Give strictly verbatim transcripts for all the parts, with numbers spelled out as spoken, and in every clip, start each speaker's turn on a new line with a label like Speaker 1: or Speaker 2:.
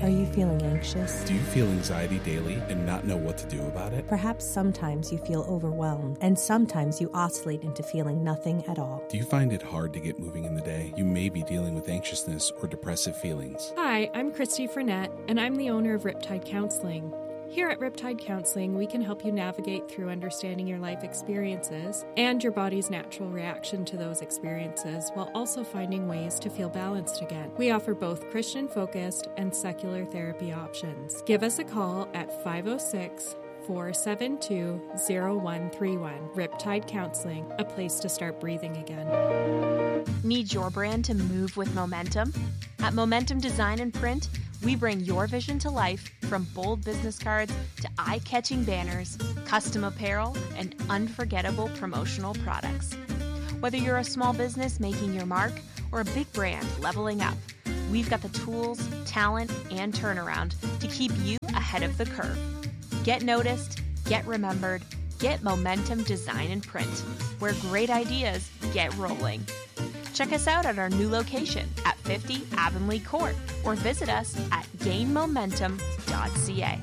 Speaker 1: Are you feeling anxious?
Speaker 2: Do you feel anxiety daily and not know what to do about it?
Speaker 1: Perhaps sometimes you feel overwhelmed, and sometimes you oscillate into feeling nothing at all.
Speaker 2: Do you find it hard to get moving in the day? You may be dealing with anxiousness or depressive feelings.
Speaker 3: Hi, I'm Christy Frenette, and I'm the owner of Riptide Counseling. Here at Riptide Counseling, we can help you navigate through understanding your life experiences and your body's natural reaction to those experiences while also finding ways to feel balanced again. We offer both Christian-focused and secular therapy options. Give us a call at five oh six, four seven two, oh one three one. Riptide Counseling, a place to start breathing again.
Speaker 4: Need your brand to move with momentum? At Momentum Design and Print, we bring your vision to life from bold business cards to eye-catching banners, custom apparel, and unforgettable promotional products. Whether you're a small business making your mark or a big brand leveling up, we've got the tools, talent, and turnaround to keep you ahead of the curve. Get noticed, get remembered, get Momentum Design and Print, where great ideas get rolling. Check us out at our new location at fifty Avonlea Court or visit us at gain momentum dot c a.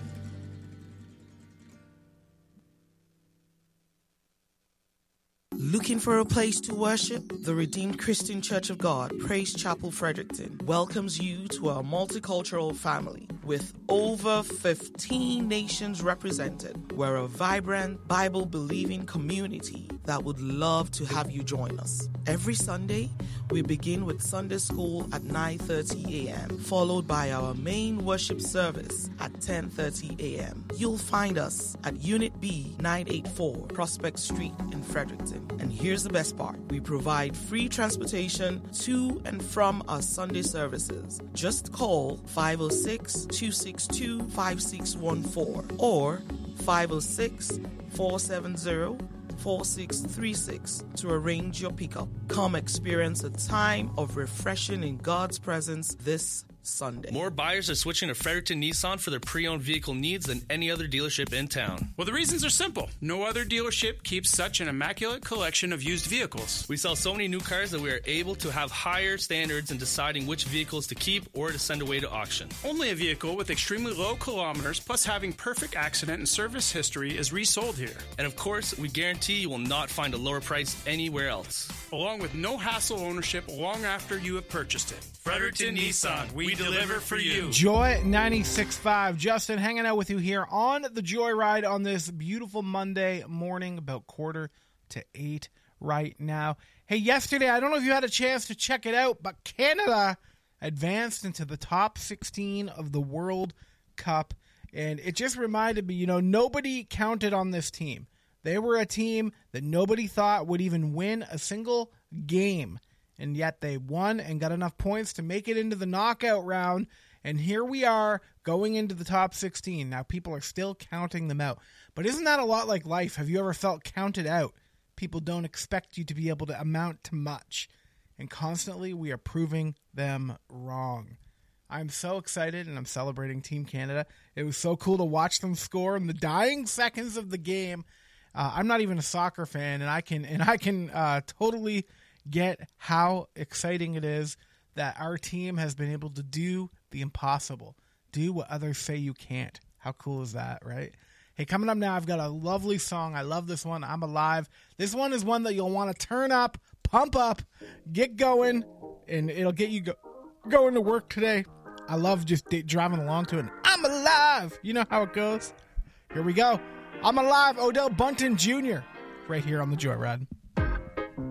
Speaker 5: Looking for a place to worship? The Redeemed Christian Church of God, Praise Chapel, Fredericton, welcomes you to our multicultural family. With over fifteen nations represented, we're a vibrant, Bible-believing community that would love to have you join us. Every Sunday, we begin with Sunday school at nine thirty a.m., followed by our main worship service at ten thirty a.m. You'll find us at Unit B, nine eighty-four Prospect Street in Fredericton. And here's the best part. We provide free transportation to and from our Sunday services. Just call five oh six, two six two, five six one four or five oh six, four seven zero, four six three six to arrange your pickup. Come experience a time of refreshing in God's presence this Sunday.
Speaker 6: More buyers are switching to Fredericton Nissan for their pre-owned vehicle needs than any other dealership in town.
Speaker 7: Well, the reasons are simple. No other dealership keeps such an immaculate collection of used vehicles.
Speaker 6: We sell so many new cars that we are able to have higher standards in deciding which vehicles to keep or to send away to auction.
Speaker 7: Only a vehicle with extremely low kilometers plus having perfect accident and service history is resold here.
Speaker 6: And of course, we guarantee you will not find a lower price anywhere else.
Speaker 7: Along with no hassle ownership long after you have purchased it.
Speaker 6: Fredericton Nissan, we deliver for you.
Speaker 8: Joy ninety-six point five. Justin hanging out with you here on the Joyride on this beautiful Monday morning, about quarter to eight right now. Hey, yesterday, I don't know if you had a chance to check it out, but Canada advanced into the top sixteen of the World Cup, and it just reminded me, you know, nobody counted on this team. They were a team that nobody thought would even win a single game. And yet they won and got enough points to make it into the knockout round. And here we are going into the top sixteen. Now, people are still counting them out. But isn't that a lot like life? Have you ever felt counted out? People don't expect you to be able to amount to much. And constantly we are proving them wrong. I'm so excited and I'm celebrating Team Canada. It was so cool to watch them score in the dying seconds of the game. Uh, I'm not even a soccer fan, and I can and I can uh, totally get how exciting it is that our team has been able to do the impossible, do what others say you can't. How cool is that, right? Hey, coming up now, I've got a lovely song. I love this one, I'm Alive. This one is one that you'll want to turn up, pump up, get going, and it'll get you go- going to work today. I love just d- driving along to it. I'm alive. You know how it goes. Here we go. I'm Alive, Odell Bunton Junior right here on the Joyride.